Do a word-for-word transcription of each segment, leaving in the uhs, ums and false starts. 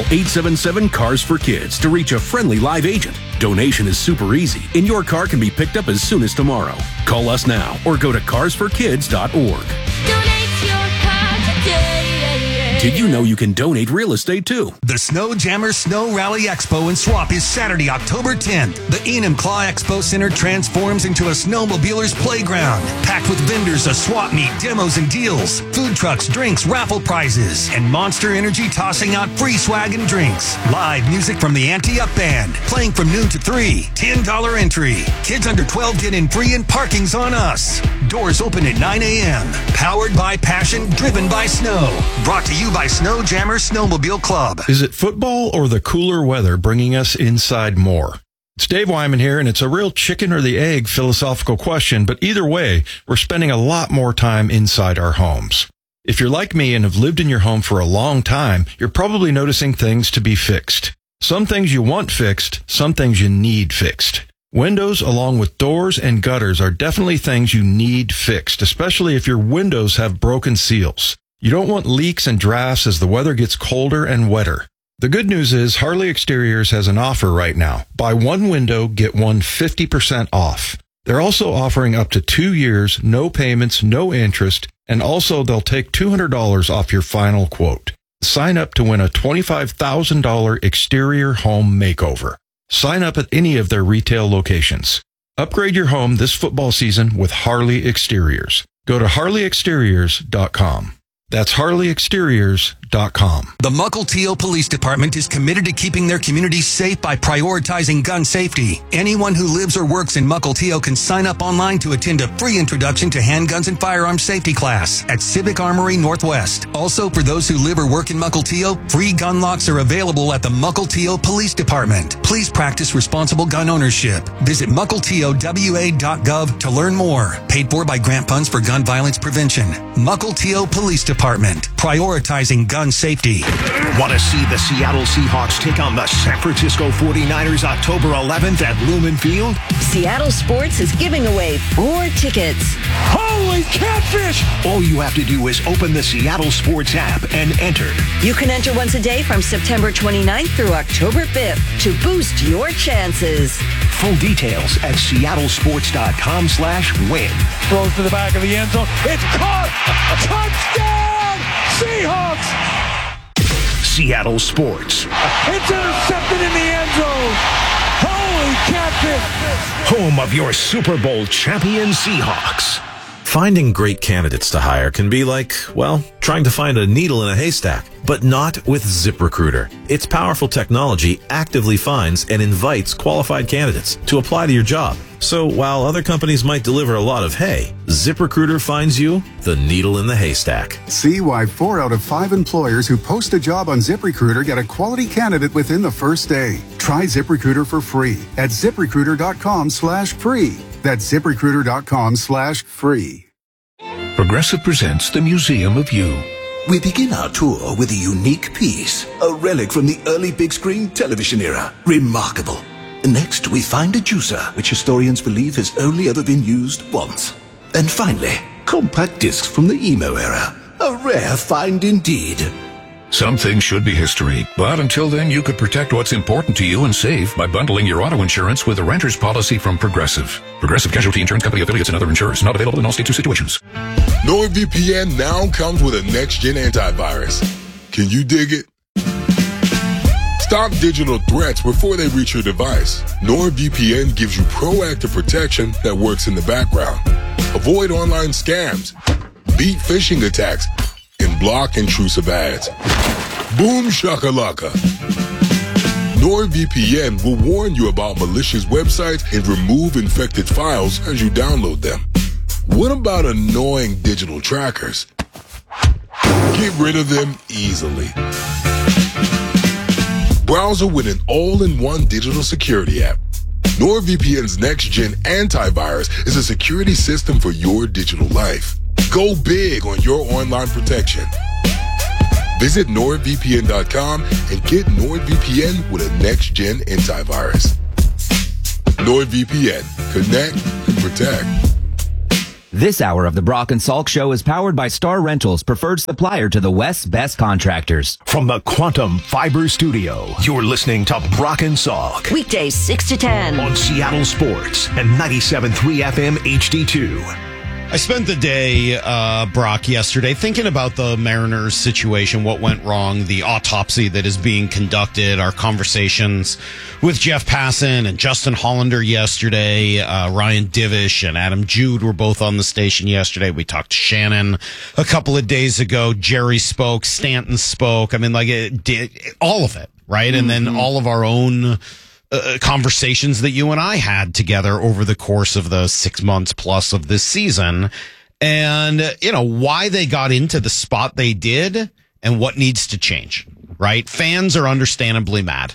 eight seven seven, C A R S for Kids to reach a friendly live agent. Donation is super easy, and your car can be picked up as soon as tomorrow. Call us now or go to cars for kids dot org. Donate your car today. Did you know you can donate real estate too? The Snow Jammer Snow Rally Expo and Swap is Saturday, October tenth. The Enumclaw Expo Center transforms into a snowmobiler's playground, packed with vendors, a swap meet, demos and deals, food trucks, drinks, raffle prizes, and Monster Energy tossing out free swag and drinks. Live music from the Ante Up Band, playing from noon to three. ten dollars entry. Kids under twelve get in free and parking's on us. Doors open at nine a.m. Powered by passion, driven by snow. Brought to you by Snow Jammer Snowmobile Club. Is it football or the cooler weather bringing us inside more? It's Dave Wyman here, and it's a real chicken or the egg philosophical question, but either way, we're spending a lot more time inside our homes. If you're like me and have lived in your home for a long time, you're probably noticing things to be fixed. Some things you want fixed, some things you need fixed. Windows, along with doors and gutters, are definitely things you need fixed, especially if your windows have broken seals. You don't want leaks and drafts as the weather gets colder and wetter. The good news is Harley Exteriors has an offer right now. Buy one window, get one fifty percent off. They're also offering up to two years, no payments, no interest, and also they'll take two hundred dollars off your final quote. Sign up to win a twenty-five thousand dollars exterior home makeover. Sign up at any of their retail locations. Upgrade your home this football season with Harley Exteriors. Go to harley exteriors dot com. That's harley exteriors dot com. The Mukilteo Police Department is committed to keeping their communities safe by prioritizing gun safety. Anyone who lives or works in Mukilteo can sign up online to attend a free introduction to handguns and firearms safety class at Civic Armory Northwest. Also, for those who live or work in Mukilteo, free gun locks are available at the Mukilteo Police Department. Please practice responsible gun ownership. Visit mukilteo w a dot gov to learn more. Paid for by grant funds for gun violence prevention. Mukilteo Police Department, prioritizing gun safety. Want to see the Seattle Seahawks take on the San Francisco forty-niners October eleventh at Lumen Field? Seattle Sports is giving away four tickets. Holy catfish! All you have to do is open the Seattle Sports app and enter. You can enter once a day from September twenty-ninth through October fifth to boost your chances. Full details at seattle sports dot com slash win. Throws to the back of the end zone. It's caught! Touchdown! Seahawks! Seattle Sports. It's intercepted in the end zone. Holy catfish! Home of your Super Bowl champion Seahawks. Finding great candidates to hire can be like, well, trying to find a needle in a haystack, but not with ZipRecruiter. Its powerful technology actively finds and invites qualified candidates to apply to your job. So while other companies might deliver a lot of hay, ZipRecruiter finds you the needle in the haystack. See why four out of five employers who post a job on ZipRecruiter get a quality candidate within the first day. Try ZipRecruiter for free at ziprecruiter dot com slash free. That's ziprecruiter dot com slash free. Progressive presents the Museum of You. We begin our tour with a unique piece, a relic from the early big screen television era. Remarkable. Next, we find a juicer, which historians believe has only ever been used once. And finally, compact discs from the emo era. A rare find indeed. Some things should be history, but until then you could protect what's important to you and save by bundling your auto insurance with a renter's policy from Progressive. Progressive Casualty Insurance Company affiliates and other insurers. Not available in all states or situations. NordVPN now comes with a next-gen antivirus. Can you dig it? Stop digital threats before they reach your device. NordVPN gives you proactive protection that works in the background. Avoid online scams, beat phishing attacks, and block intrusive ads. Boom shakalaka. NordVPN will warn you about malicious websites and remove infected files as you download them. What about annoying digital trackers? Get rid of them easily. Browser with an all-in-one digital security app. NordVPN's next-gen antivirus is a security system for your digital life. Go big on your online protection. Visit nord v p n dot com and get NordVPN with a next-gen antivirus. NordVPN. Connect and protect. This hour of the Brock and Salk Show is powered by Star Rentals, preferred supplier to the West's best contractors. From the Quantum Fiber Studio, you're listening to Brock and Salk. Weekdays six to ten. On Seattle Sports and ninety-seven point three F M H D two. I spent the day, uh, Brock, yesterday thinking about the Mariners situation, what went wrong, the autopsy that is being conducted, our conversations with Jeff Passan and Justin Hollander yesterday. Uh, Ryan Divish and Adam Jude were both on the station yesterday. We talked to Shannon a couple of days ago. Jerry spoke. Stanton spoke. I mean, like, it did all of it, right? Mm-hmm. And then all of our own Uh, conversations that you and I had together over the course of the six months plus of this season, and uh, you know, why they got into the spot they did and what needs to change, right? Fans are understandably mad.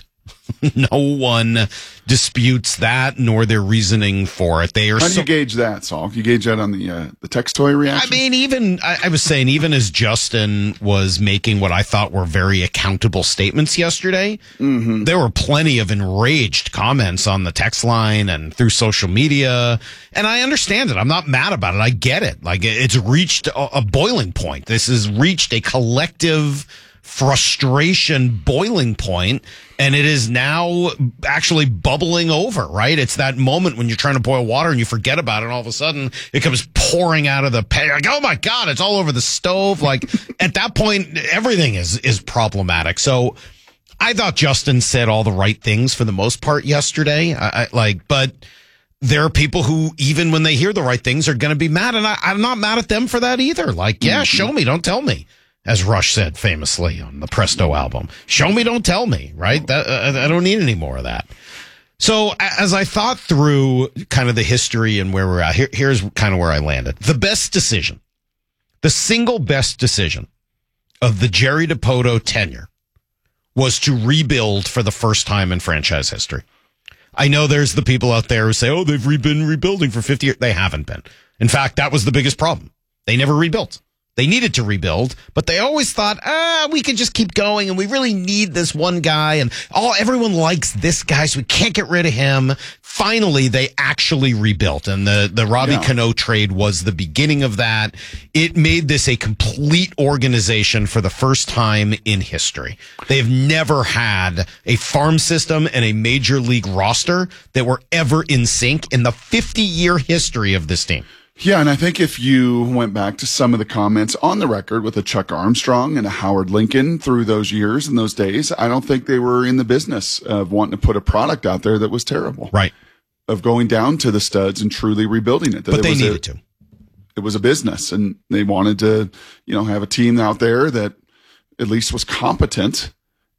No one disputes that, nor their reasoning for it. They are. How do so- you gauge that, Saul? You gauge that on the uh, the text toy reaction? I mean, even I, I was saying, even as Justin was making what I thought were very accountable statements yesterday, mm-hmm. there were plenty of enraged comments on the text line and through social media. And I understand it. I'm not mad about it. I get it. Like, it's reached a, a boiling point. This has reached a collective frustration boiling point, and it is now actually bubbling over, right? It's that moment when you're trying to boil water and you forget about it, and all of a sudden it comes pouring out of the pan. Like, oh my God, it's all over the stove. Like, at that point, everything is is problematic. So I thought Justin said all the right things for the most part yesterday. I, I like, but there are people who, even when they hear the right things, are going to be mad, and I, I'm not mad at them for that either. Like, yeah, show me, don't tell me. As Rush said famously on the Presto album, show me, don't tell me, right? That, uh, I don't need any more of that. So as I thought through kind of the history and where we're at, here, here's kind of where I landed. The best decision, the single best decision of the Jerry Dipoto tenure was to rebuild for the first time in franchise history. I know there's the people out there who say, oh, they've re- been rebuilding for fifty years. They haven't been. In fact, that was the biggest problem. They never rebuilt. They needed to rebuild, but they always thought, ah, we could just keep going, and we really need this one guy, and all everyone likes this guy, so we can't get rid of him. Finally, they actually rebuilt, and the, the Robbie yeah. Cano trade was the beginning of that. It made this a complete organization for the first time in history. They've never had a farm system and a major league roster that were ever in sync in the fifty-year history of this team. Yeah, and I think if you went back to some of the comments on the record with a Chuck Armstrong and a Howard Lincoln through those years and those days, I don't think they were in the business of wanting to put a product out there that was terrible. Right. Of going down to the studs and truly rebuilding it. That but it they was needed a, to. It was a business, and they wanted to, you know, have a team out there that at least was competent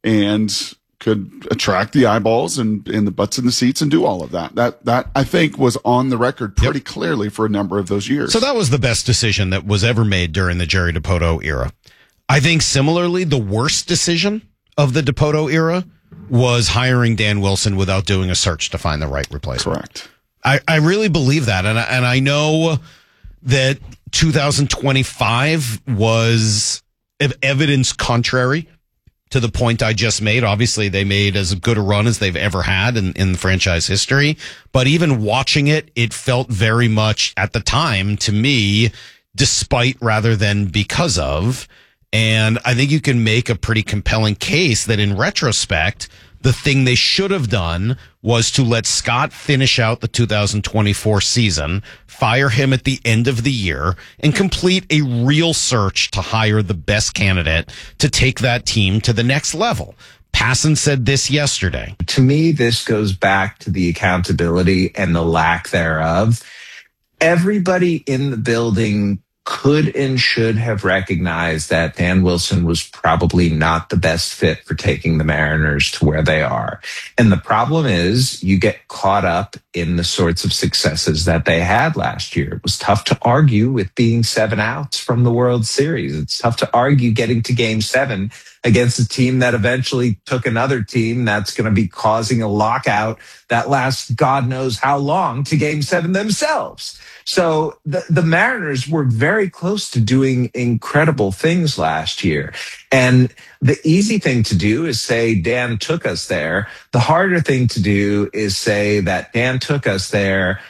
and could attract the eyeballs and, and the butts in the seats and do all of that. That, that I think was on the record pretty yep. clearly for a number of those years. So that was the best decision that was ever made during the Jerry Dipoto era. I think similarly, the worst decision of the Dipoto era was hiring Dan Wilson without doing a search to find the right replacement. Correct. I, I really believe that. And I, and I know that two thousand twenty-five was evidence contrary to the point I just made. Obviously, they made as good a run as they've ever had in, in franchise history. But even watching it, it felt very much at the time to me, despite rather than because of. And I think you can make a pretty compelling case that in retrospect, the thing they should have done was to let Scott finish out the two thousand twenty-four season, fire him at the end of the year, and complete a real search to hire the best candidate to take that team to the next level. Passan said this yesterday. To me, this goes back to the accountability and the lack thereof. Everybody in the building could and should have recognized that Dan Wilson was probably not the best fit for taking the Mariners to where they are. And the problem is you get caught up in the sorts of successes that they had last year. It was tough to argue with being seven outs from the World Series. It's tough to argue getting to game seven against a team that eventually took another team that's going to be causing a lockout that lasts God knows how long to game seven themselves. So the, the Mariners were very close to doing incredible things last year. And the easy thing to do is say Dan took us there. The harder thing to do is say that Dan took us there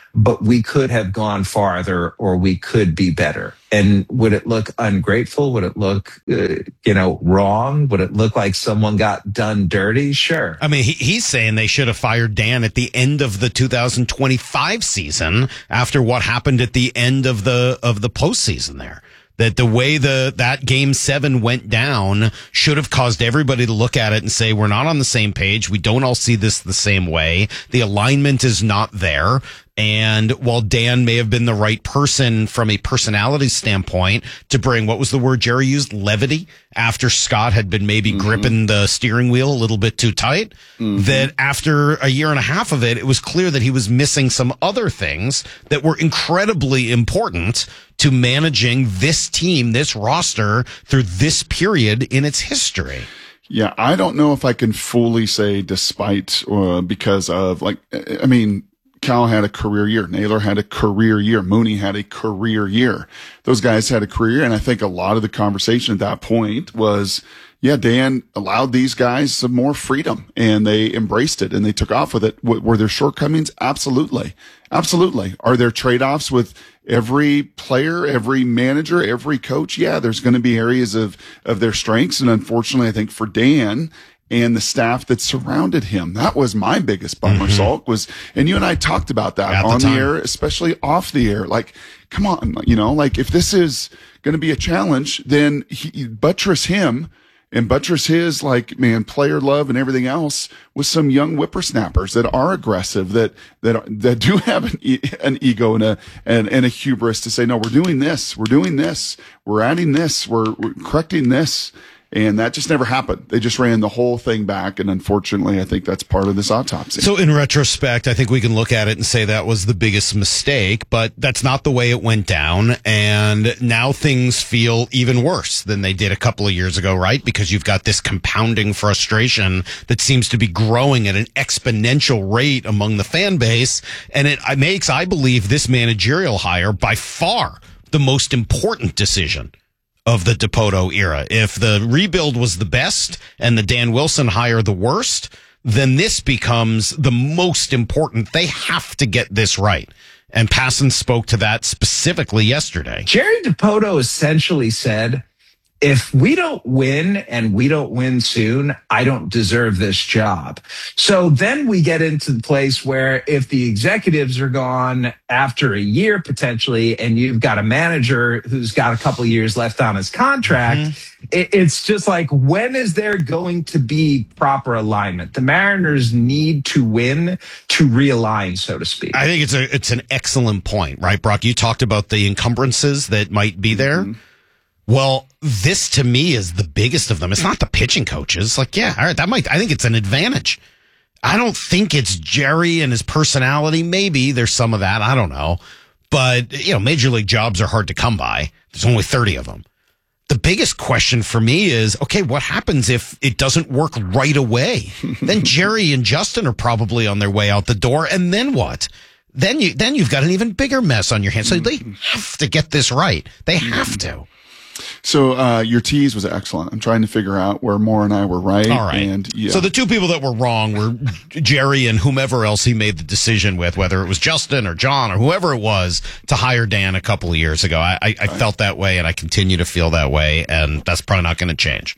but we could have gone farther or we could be better. And would it look ungrateful? Would it look, uh, you know, wrong? Would it look like someone got done dirty? Sure. I mean, he, he's saying they should have fired Dan at the end of the two thousand twenty-five season after what happened at the end of the of the postseason there. That the way the that game seven went down should have caused everybody to look at it and say, we're not on the same page. We don't all see this the same way. The alignment is not there. And while Dan may have been the right person from a personality standpoint to bring, what was the word Jerry used? Levity, after Scott had been maybe mm-hmm. gripping the steering wheel a little bit too tight, mm-hmm. that after a year and a half of it, it was clear that he was missing some other things that were incredibly important to managing this team, this roster through this period in its history. Yeah, I don't know if I can fully say despite uh, because of, like, I mean, Cal had a career year. Naylor had a career year. Mooney had a career year. Those guys had a career. And I think a lot of the conversation at that point was, yeah, Dan allowed these guys some more freedom and they embraced it and they took off with it. W- were there shortcomings? Absolutely. Absolutely. Are there trade-offs with every player, every manager, every coach? Yeah, there's going to be areas of, of their strengths. And unfortunately, I think for Dan and the staff that surrounded him, that was my biggest bummer, mm-hmm. Salk, was, and you and I talked about that At on the, the air, especially off the air. Like, come on, you know, like if this is going to be a challenge, then he, buttress him and buttress his, like, man, player love and everything else with some young whippersnappers that are aggressive, that, that, that do have an, e- an ego and a, and, and a hubris to say, no, we're doing this, we're doing this, we're adding this, we're, we're correcting this. And that just never happened. They just ran the whole thing back. And unfortunately, I think that's part of this autopsy. So in retrospect, I think we can look at it and say that was the biggest mistake, but that's not the way it went down. And now things feel even worse than they did a couple of years ago, right? Because you've got this compounding frustration that seems to be growing at an exponential rate among the fan base. And it makes, I believe, this managerial hire by far the most important decision of the Dipoto era. If the rebuild was the best and the Dan Wilson hire the worst, then this becomes the most important. They have to get this right. And Passan spoke to that specifically yesterday. Jerry Dipoto essentially said, if we don't win and we don't win soon, I don't deserve this job. So then we get into the place where if the executives are gone after a year potentially, and you've got a manager who's got a couple of years left on his contract, mm-hmm. it, it's just like, when is there going to be proper alignment? The Mariners need to win to realign, so to speak. I think it's a it's an excellent point, right, Brock? You talked about the encumbrances that might be there. Mm-hmm. Well, this to me is the biggest of them. It's not the pitching coaches. Like, yeah, all right, that might, I think it's an advantage. I don't think it's Jerry and his personality. Maybe there's some of that. I don't know. But, you know, major league jobs are hard to come by. There's only thirty of them. The biggest question for me is, okay, what happens if it doesn't work right away? Then Jerry and Justin are probably on their way out the door. And then what? Then you, then you've got an even bigger mess on your hands. So they have to get this right. They have to. So uh, your tease was excellent. I'm trying to figure out where Moore and I were right. All right. And, yeah. So the two people that were wrong were Jerry and whomever else he made the decision with, whether it was Justin or John or whoever it was, to hire Dan a couple of years ago. I, I, I right. felt that way, and I continue to feel that way, and that's probably not going to change.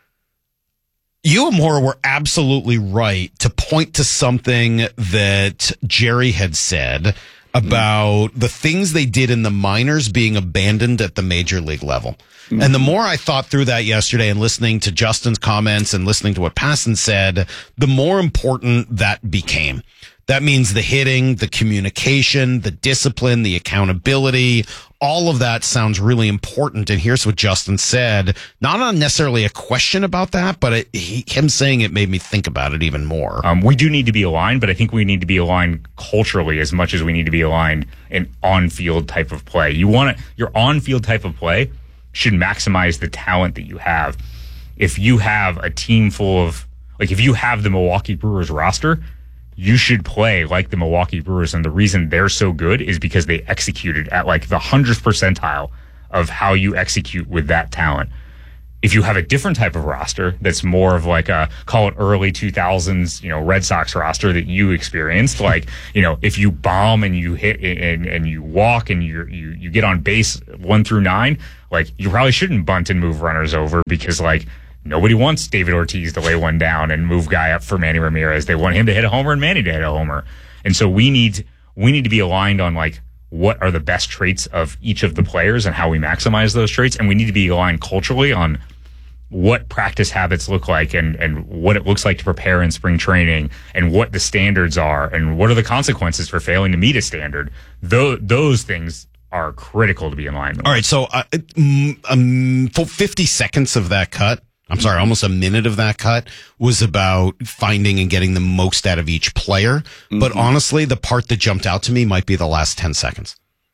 You and Moore were absolutely right to point to something that Jerry had said about the things they did in the minors being abandoned at the major league level. Mm-hmm. And the more I thought through that yesterday and listening to Justin's comments and listening to what Passan said, the more important that became. That means the hitting, the communication, the discipline, the accountability, all of that sounds really important. And here's what Justin said. Not on necessarily a question about that, but it, he, him saying it made me think about it even more. Um, we do need to be aligned, but I think we need to be aligned culturally as much as we need to be aligned in on-field type of play. You want to, your on-field type of play should maximize the talent that you have. If you have a team full of, like if you have the Milwaukee Brewers roster, you should play like the Milwaukee Brewers. And the reason they're so good is because they executed at like the hundredth percentile of how you execute with that talent. If you have a different type of roster that's more of like a, call it early two thousands, you know, Red Sox roster that you experienced, like, you know, if you bomb and you hit and, and you walk and you you you get on base one through nine, like, you probably shouldn't bunt and move runners over because, like, nobody wants David Ortiz to lay one down and move guy up for Manny Ramirez. They want him to hit a homer and Manny to hit a homer. And so we need we need to be aligned on, like, what are the best traits of each of the players and how we maximize those traits. And we need to be aligned culturally on what practice habits look like and, and what it looks like to prepare in spring training and what the standards are and what are the consequences for failing to meet a standard. Those, those things are critical to be in line. All right. So uh, um, for fifty seconds of that cut, I'm sorry, almost a minute of that cut was about finding and getting the most out of each player. Mm-hmm. But honestly, the part that jumped out to me might be the last ten seconds.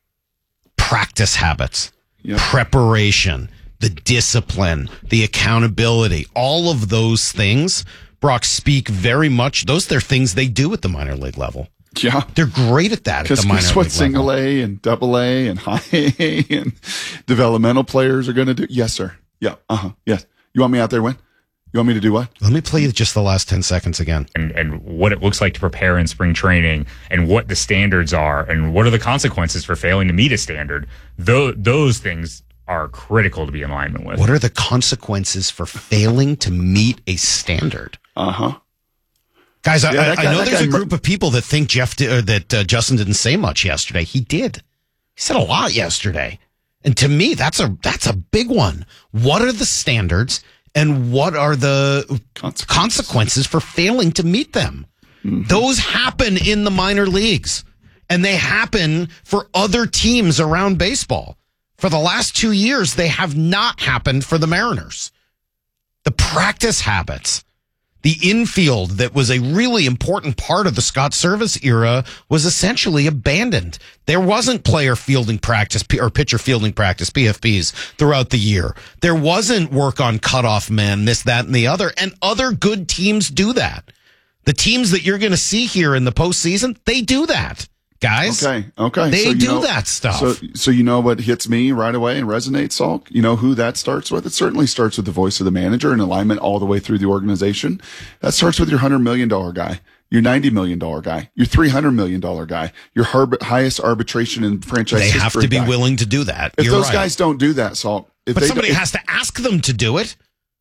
Practice habits, yep. Preparation, the discipline, the accountability, all of those things, Brock, speak very much. Those are things they do at the minor league level. Yeah. They're great at that at the minor league level. Because what single A and double A and high A and developmental players are going to do. Yes, sir. Yeah. Uh-huh. Yes. You want me out there when? You want me to do what? Let me play just the last ten seconds again. And and what it looks like to prepare in spring training and what the standards are and what are the consequences for failing to meet a standard. Those, those things are critical to be in alignment with. What are the consequences for failing to meet a standard? Uh-huh. Guys, yeah, I, guy, I know there's guy, a group of people that think Jeff did, or that uh, Justin didn't say much yesterday. He did. He said a lot yesterday. And to me, that's a that's a big one. What are the standards and what are the consequences, consequences for failing to meet them? Mm-hmm. Those happen in the minor leagues, and they happen for other teams around baseball. For the last two years, they have not happened for the Mariners. The practice habits, the infield that was a really important part of the Scott Service era was essentially abandoned. There wasn't player fielding practice or pitcher fielding practice, P F Ps, throughout the year. There wasn't work on cutoff men, this, that, and the other. And other good teams do that. The teams that you're going to see here in the postseason, they do that. Guys, okay, okay, they so do know, that stuff. So, so you know what hits me right away and resonates, Salk? You know who that starts with? It certainly starts with the voice of the manager and alignment all the way through the organization. That starts with your one hundred million dollars guy, your ninety million dollars guy, your three hundred million dollars guy, your har- highest arbitration in franchise They history have to be guy. willing to do that. If You're those right. guys don't do that, Salk, if but they somebody if, has to ask them to do it.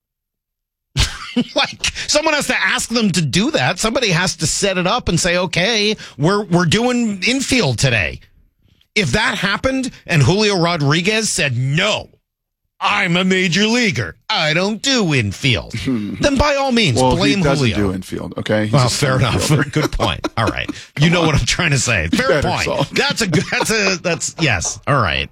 Like, someone has to ask them to do that. Somebody has to set it up and say, okay, we're we're doing infield today. If that happened and Julio Rodriguez said, no, I'm a major leaguer, I don't do infield, then by all means, well, blame he doesn't Julio. do infield, okay? He's well, a fair enough. Good point. All right. You know what I'm trying to say. Fair Better, point. Salk. That's a good, that's a, that's, yes. All right.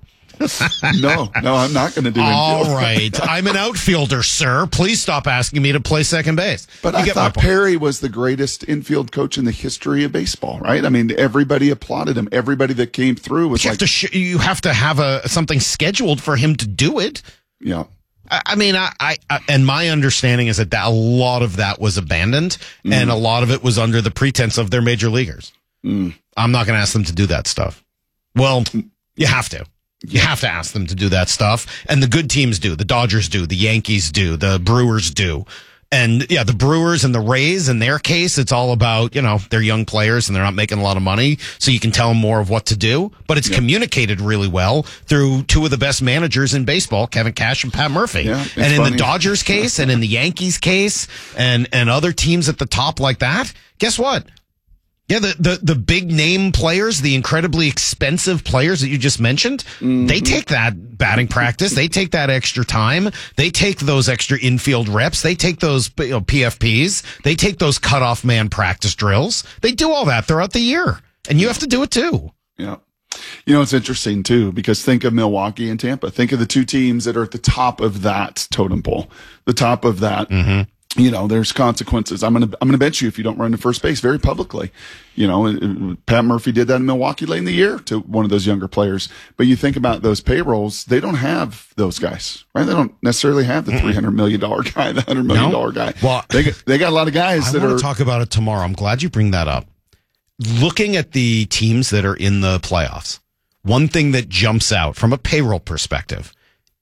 no, no, I'm not going to do All infield. right. I'm an outfielder, sir. Please stop asking me to play second base. But you I get thought my point. Perry was the greatest infield coach in the history of baseball, right? I mean, everybody applauded him. Everybody that came through was you like, have to sh- you have to have a something scheduled for him to do it. yeah. I, I mean, I, I, I and my understanding is that, that a lot of that was abandoned, mm. and a lot of it was under the pretense of they're major leaguers. Mm. I'm not going to ask them to do that stuff. Well, you have to. You have to ask them to do that stuff. And the good teams do. The Dodgers do. The Yankees do. The Brewers do. And yeah, the Brewers and the Rays, in their case, it's all about, you know, they're young players and they're not making a lot of money. So you can tell them more of what to do. But it's yep. communicated really well through two of the best managers in baseball, Kevin Cash and Pat Murphy. Yeah, and in funny. the Dodgers case and in the Yankees case and, and other teams at the top like that, guess what? Yeah, the, the, the big name players, the incredibly expensive players that you just mentioned, mm-hmm. they take that batting practice. They take that extra time. They take those extra infield reps. They take those you know, P F Ps. They take those cutoff man practice drills. They do all that throughout the year. And you have to do it too. Yeah. You know, it's interesting too, because think of Milwaukee and Tampa. Think of the two teams that are at the top of that totem pole, the top of that. Mm-hmm. You know, there's consequences. I'm going to, I'm going to bench you if you don't run to first base very publicly. You know, Pat Murphy did that in Milwaukee late in the year to one of those younger players. But you think about those payrolls, they don't have those guys, right? They don't necessarily have the three hundred million dollars guy, the one hundred million dollars no. guy. Well, they got, they got a lot of guys I that want are to talk about it tomorrow. I'm glad you bring that up. Looking at the teams that are in the playoffs, one thing that jumps out from a payroll perspective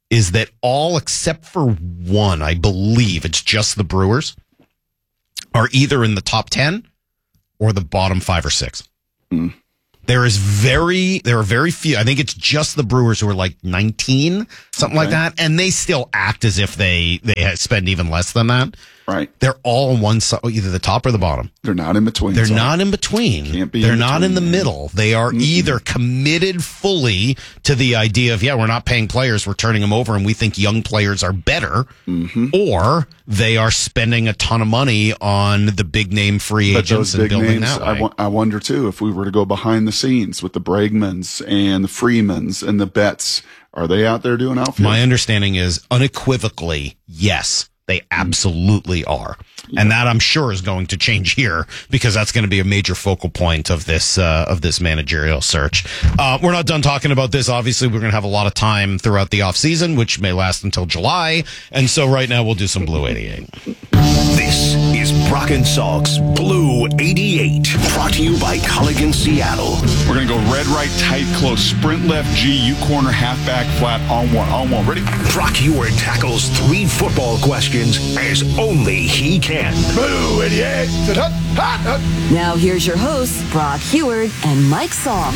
is that all except for one, I believe it's just the Brewers, are either in the top ten or the bottom five or six. Mm. There is very, there are very few. I think it's just the Brewers who are like nineteen, something Okay. like that, and they still act as if they they spend even less than that. Right. They're all on one side, either the top or the bottom. They're not in between. They're so not in between. Can't be They're in not in the between. middle. They are Mm-mm. either committed fully to the idea of, yeah, we're not paying players, we're turning them over, and we think young players are better, Mm-hmm. or they are spending a ton of money on the big name free But agents those and big building names, that I, way. wo- I wonder too, if we were to go behind the scenes with the Bregmans and the Freemans and the Betts, are they out there doing outfield? My understanding is unequivocally, yes, they absolutely are. And that I'm sure is going to change here because that's going to be a major focal point of this, uh, of this managerial search. Uh, we're not done talking about this. Obviously, we're going to have a lot of time throughout the off season, which may last until July. And so right now we'll do some Blue eighty-eight. This is Brock and Salk's Blue eighty-eight, brought to you by Culligan Seattle. We're going to go red, right, tight, close, sprint left, G, U corner, halfback, flat, on one, on one. Ready? Brock Heward tackles three football questions as only he can. Blue eighty-eight. Hut, hut, hut. Now here's your hosts, Brock Heward and Mike Salk.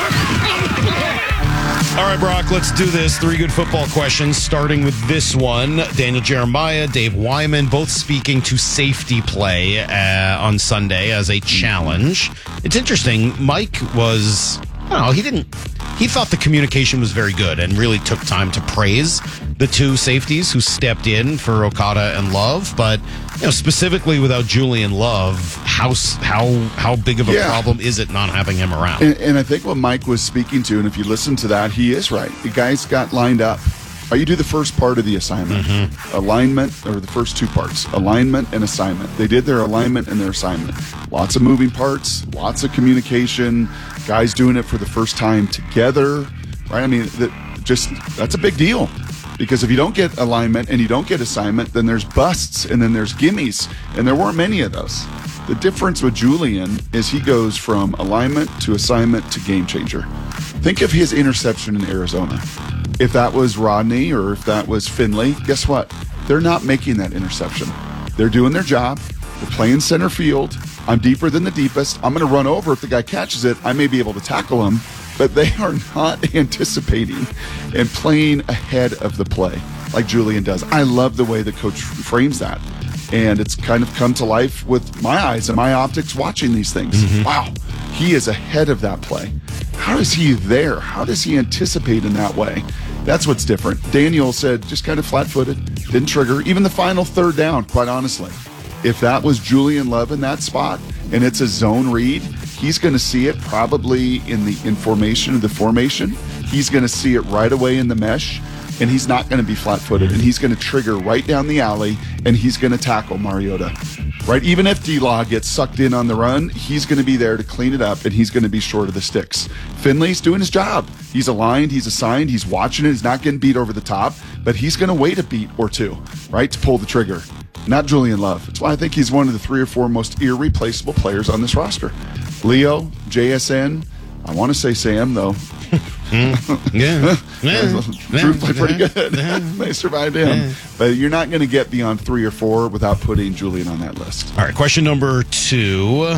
All right, Brock, let's do this. Three good football questions, starting with this one. Daniel Jeremiah, Dave Wyman, both speaking to safety play uh, on Sunday as a challenge. It's interesting. Mike was, I don't know, he didn't, he thought the communication was very good and really took time to praise the two safeties who stepped in for Okada and Love. But, you know, specifically without Julian Love, how, how, how big of a Yeah. problem is it not having him around? And, and I think what Mike was speaking to, and if you listen to that, he is right. The guys got lined up. Uh, You do the first part of the assignment, Mm-hmm. alignment, or the first two parts, alignment and assignment. They did their alignment and their assignment. Lots of moving parts, lots of communication, guys doing it for the first time together, right? I mean, that just that's a big deal. Because if you don't get alignment and you don't get assignment, then there's busts and then there's gimmies. And there weren't many of those. The difference with Julian is he goes from alignment to assignment to game changer. Think of his interception in Arizona. If that was Rodney or if that was Finley, guess what? They're not making that interception. They're doing their job. They're playing center field. I'm deeper than the deepest. I'm going to run over. If the guy catches it, I may be able to tackle him. But they are not anticipating and playing ahead of the play like Julian does. I love the way the coach frames that. And it's kind of come to life with my eyes and my optics watching these things. Mm-hmm. Wow, he is ahead of that play. How is he there? How does he anticipate in that way? That's what's different. Daniel said just kind of flat-footed, didn't trigger. Even the final third down, quite honestly. If that was Julian Love in that spot and it's a zone read, he's going to see it probably in the information of the formation. He's going to see it right away in the mesh, and he's not going to be flat-footed, and he's going to trigger right down the alley, and he's going to tackle Mariota. Right? Even if D-Law gets sucked in on the run, he's going to be there to clean it up, and he's going to be short of the sticks. Finley's doing his job. He's aligned, he's assigned, he's watching it, he's not getting beat over the top, but he's going to wait a beat or two, right, to pull the trigger. Not Julian Love. That's why I think he's one of the three or four most irreplaceable players on this roster. Leo, J S N, I want to say Sam, though. Yeah. Truthfully pretty good. They survived him. But you're not going to get beyond three or four without putting Julian on that list. All right, question number two.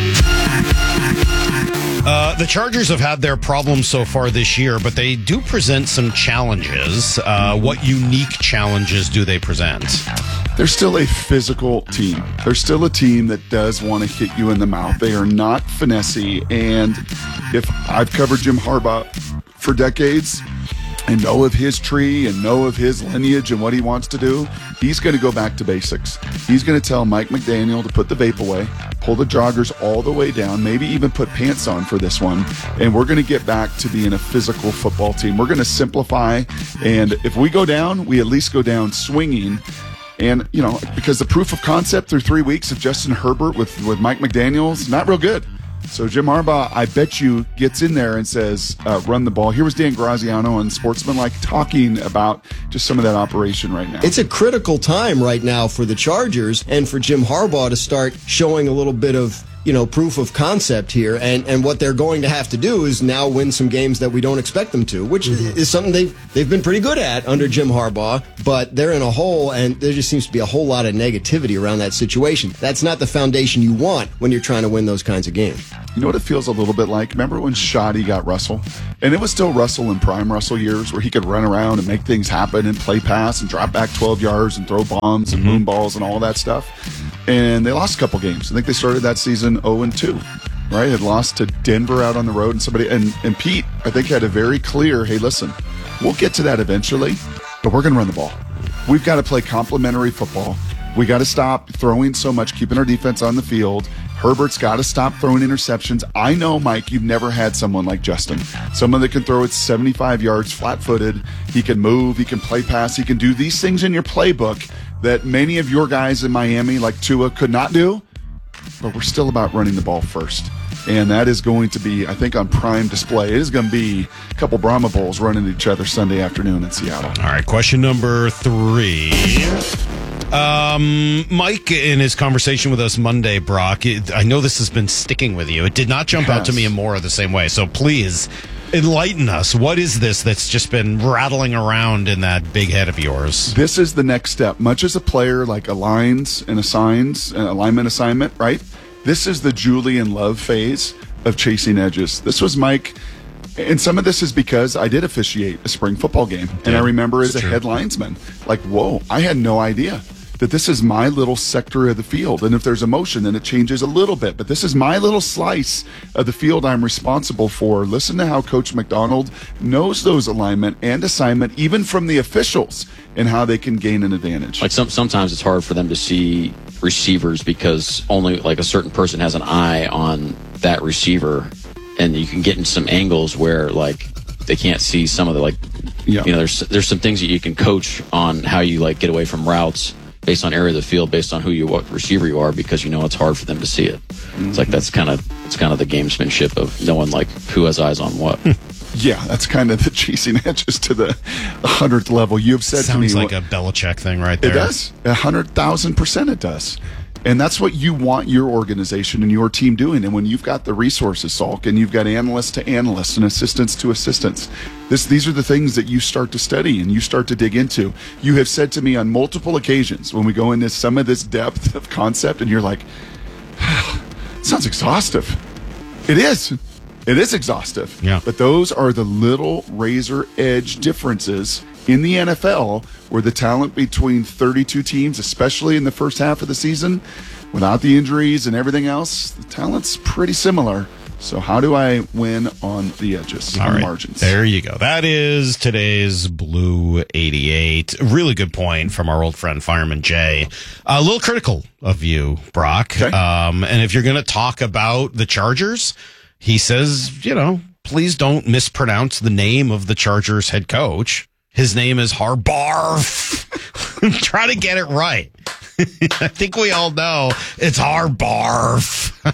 Uh, the Chargers have had their problems so far this year, but they do present some challenges. Uh, what unique challenges do they present? They're still a physical team. They're still a team that does want to hit you in the mouth. They are not finessey. And if I've covered Jim Harbaugh for decades and know of his tree and know of his lineage and what he wants to do, he's going to go back to basics. He's going to tell Mike McDaniel to put the vape away, pull the joggers all the way down, maybe even put pants on for this one. And we're going to get back to being a physical football team. We're going to simplify. And if we go down, we at least go down swinging. And, you know, because the proof of concept through three weeks of Justin Herbert with, with Mike McDaniels, not real good. So Jim Harbaugh, I bet you, gets in there and says, uh, run the ball. Here was Dan Graziano on Sportsmanlike talking about just some of that operation right now. It's a critical time right now for the Chargers and for Jim Harbaugh to start showing a little bit of you know, proof of concept here, and, and what they're going to have to do is now win some games that we don't expect them to, which mm-hmm. is something they've, they've been pretty good at under Jim Harbaugh, but they're in a hole, and there just seems to be a whole lot of negativity around that situation. That's not the foundation you want when you're trying to win those kinds of games. You know what it feels a little bit like? Remember when Shoddy got Russell? And it was still Russell in prime Russell years where he could run around and make things happen and play pass and drop back twelve yards and throw bombs and mm-hmm. moon balls and all that stuff. And they lost a couple games. I think they started that season oh and two, right? Had lost to Denver out on the road, and somebody and, and Pete, I think, had a very clear, hey, listen, we'll get to that eventually, but we're going to run the ball. We've got to play complementary football. We got to stop throwing so much, keeping our defense on the field. Herbert's got to stop throwing interceptions. I know, Mike, you've never had someone like Justin. Someone that can throw it seventy-five yards flat-footed. He can move. He can play pass. He can do these things in your playbook that many of your guys in Miami, like Tua, could not do. But we're still about running the ball first. And that is going to be, I think, on prime display. It is going to be a couple Brahma Bowls running each other Sunday afternoon in Seattle. All right, question number three. Um, Mike, in his conversation with us Monday, Brock, it, I know this has been sticking with you. It did not jump out to me and Maura the same way. So please enlighten us. What is this that's just been rattling around in that big head of yours? This is the next step. Much as a player like aligns and assigns an alignment assignment, right? This is the Julian Love phase of chasing edges. This was Mike. And some of this is because I did officiate a spring football game. And yeah, I remember as a true. head linesman, like, whoa, I had no idea that this is my little sector of the field. And if there's a motion, then it changes a little bit. But this is my little slice of the field I'm responsible for. Listen to how Coach McDonald knows those alignment and assignment, even from the officials, and how they can gain an advantage. Like some, sometimes it's hard for them to see receivers because only like a certain person has an eye on that receiver. And you can get in some angles where, like, they can't see some of the, like, yeah. you know, there's there's some things that you can coach on how you, like, get away from routes based on area of the field, based on who you, what receiver you are, because you know it's hard for them to see it. Mm-hmm. It's like that's kind of it's kind of the gamesmanship of knowing, like, who has eyes on what. Yeah, that's kind of the chasing edges to the hundredth level. You've said Sounds to me, like a Belichick thing right there. It does. A hundred thousand percent it does. And that's what you want your organization and your team doing. And when you've got the resources, Salk, and you've got analysts to analysts and assistants to assistants, this, these are the things that you start to study and you start to dig into. You have said to me on multiple occasions when we go into some of this depth of concept, and you're like, it sounds exhaustive. It is. It is exhaustive. Yeah. But those are the little razor edge differences in the N F L, where the talent between thirty-two teams, especially in the first half of the season, without the injuries and everything else, the talent's pretty similar. So how do I win on the edges, All on right. the margins? There you go. That is today's Blue eighty-eight. Really good point from our old friend Fireman Jay. A little critical of you, Brock. Okay. Um, and if you're going to talk about the Chargers, he says, you know, please don't mispronounce the name of the Chargers head coach. His name is Harbaugh. Try to get it right. I think we all know it's Harbaugh.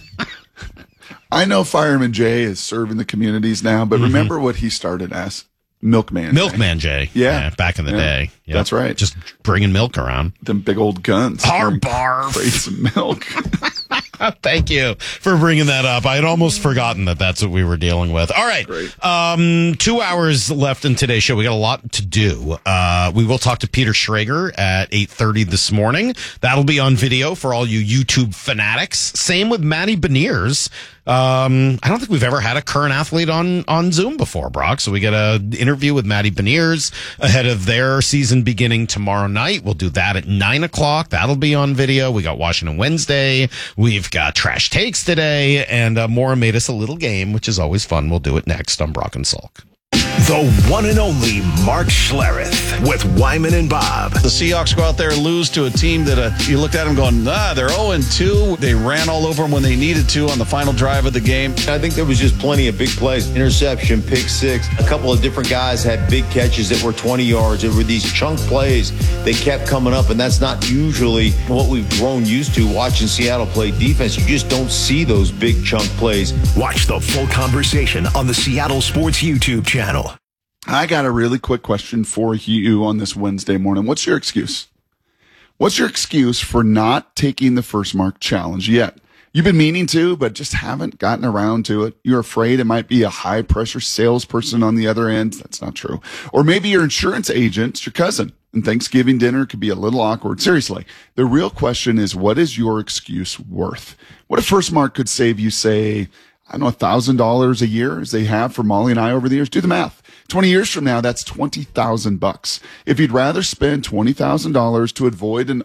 I know Fireman Jay is serving the communities now, but mm-hmm. remember what he started as? Milkman. Milkman Jay. Jay. Yeah. yeah. Back in the yeah. day. Yep. That's right. Just bringing milk around. Them big old guns. Harbaugh. Crates of milk. Thank you for bringing that up. I had almost forgotten that that's what we were dealing with. All right. Um, two hours left in today's show. We got a lot to do. Uh, we will talk to Peter Schrager at eight thirty this morning. That'll be on video for all you YouTube fanatics. Same with Matty Beniers. Um, I don't think we've ever had a current athlete on, on Zoom before, Brock. So we get an interview with Matty Beniers ahead of their season beginning tomorrow night. We'll do that at nine o'clock. That'll be on video. We got Washington Wednesday. We've got Trash Takes today. And uh, Maura made us a little game, which is always fun. We'll do it next on Brock and Salk. The one and only Mark Schlereth with Wyman and Bob. The Seahawks go out there and lose to a team that uh, you looked at them going, ah, they're oh and two. They ran all over them when they needed to on the final drive of the game. I think there was just plenty of big plays. Interception, pick six. A couple of different guys had big catches that were twenty yards. There were these chunk plays that kept coming up, and that's not usually what we've grown used to watching Seattle play defense. You just don't see those big chunk plays. Watch the full conversation on the Seattle Sports YouTube channel. I got a really quick question for you on this Wednesday morning. What's your excuse? What's your excuse for not taking the First Mark Challenge yet? You've been meaning to, but just haven't gotten around to it. You're afraid it might be a high pressure salesperson on the other end. That's not true. Or maybe your insurance agent's your cousin, and Thanksgiving dinner could be a little awkward. Seriously, the real question is, what is your excuse worth? What if First Mark could save you, say, I don't know, one thousand dollars a year, as they have for Molly and I over the years? Do the math. twenty years from now, that's twenty thousand bucks. If you'd rather spend twenty thousand dollars to avoid an